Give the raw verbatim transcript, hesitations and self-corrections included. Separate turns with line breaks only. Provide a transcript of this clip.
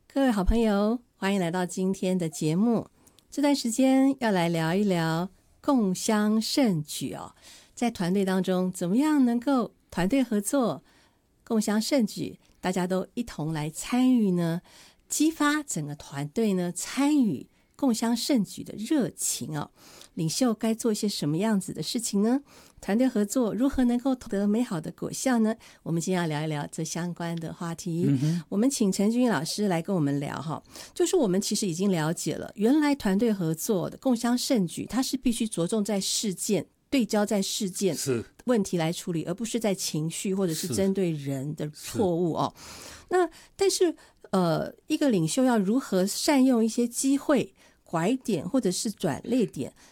各位好朋友，欢迎来到今天的节目。这段时间要来聊一聊共襄盛举哦，在团队当中怎么样能够团队合作、共襄盛举，大家都一同来参与呢，激发整个团队呢参与共襄盛举的热情哦。领袖该做一些什么样子的事情呢？团队合作如何能够得美好的果效呢？我们今天要聊一聊这相关的话题。嗯、我们请陈君老师来跟我们聊哈，就是我们其实已经了解了，原来团队合作的共襄盛举，它是必须着重在事件。对焦在事件问题来处理，而不是在情绪或者是针对人的错误哦。那但是呃，一个领袖要如何善用一些机会、拐点或者是转捩点，